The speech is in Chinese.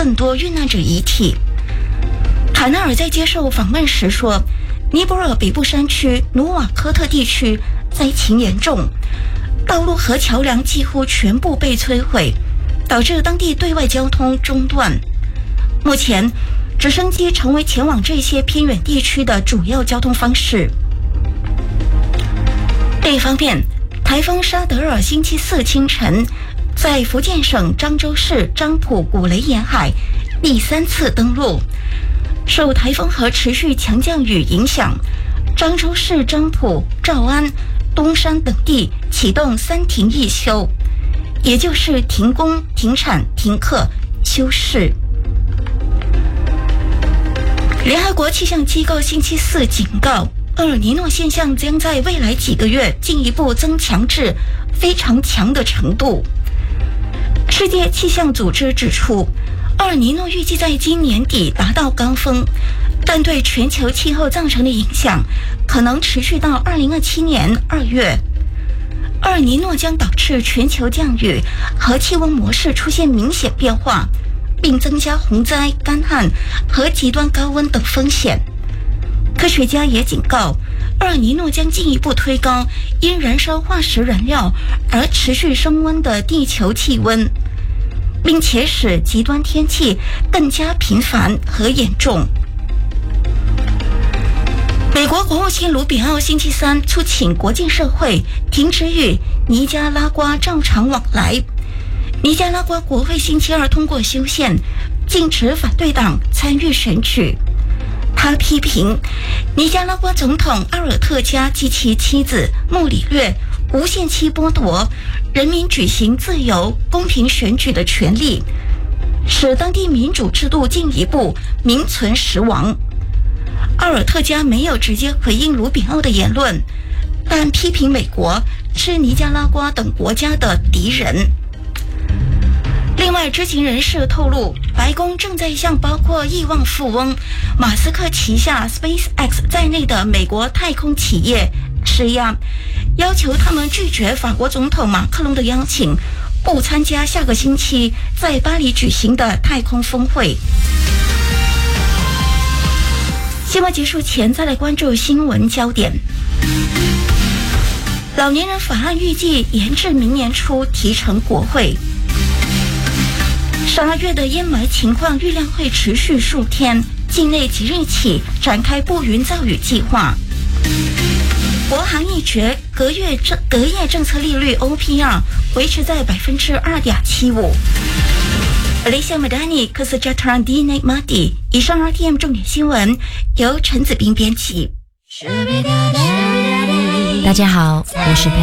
更多遇难者遗体。塔纳尔在接受访问时说，尼泊尔北部山区努瓦科特地区灾情严重，道路和桥梁几乎全部被摧毁，导致当地对外交通中断。目前直升机成为前往这些偏远地区的主要交通方式。另一方面，台风沙德尔星期四清晨在福建省漳州市漳浦古雷沿海第3次登陆。受台风和持续强降雨影响，漳州市漳浦、诏安、东山等地启动3停1休，也就是停工、停产、停课、休市。联合国气象机构星期四警告，厄尔尼诺现象将在未来几个月进一步增强至非常强的程度。世界气象组织指出，厄尔尼诺预计在今年底达到高峰，但对全球气候造成的影响可能持续到2027年2月。厄尔尼诺将导致全球降雨和气温模式出现明显变化，并增加洪灾、干旱和极端高温等风险。科学家也警告，厄尔尼诺将进一步推高因燃烧化石燃料而持续升温的地球气温，并且使极端天气更加频繁和严重。美国国务卿卢比奥星期三促请国际社会停止与尼加拉瓜照常往来。尼加拉瓜国会星期二通过修宪，禁止反对党参与选举。他批评尼加拉瓜总统阿尔特加及其妻子穆里略无限期剥夺人民举行自由公平选举的权利，使当地民主制度进一步名存实亡。阿尔特加没有直接回应卢比奥的言论，但批评美国是尼加拉瓜等国家的敌人。另外，知情人士透露，白宫正在向包括亿万富翁马斯克旗下 SpaceX 在内的美国太空企业施压，要求他们拒绝法国总统马克龙的邀请，不参加下个星期在巴黎举行的太空峰会。新闻结束前，再来关注新闻焦点。老年人法案预计延至明年初提呈国会。12月的烟霾情况预料会持续数天，境内即日起展开不云造雨计划。国行一决隔夜政策利率 OPR 维持在 2.75%。Malaysia Madani Kesejahteraan Dinik Mati。以上 RTM 重点新闻由陈子斌编辑。 大家好，我是佩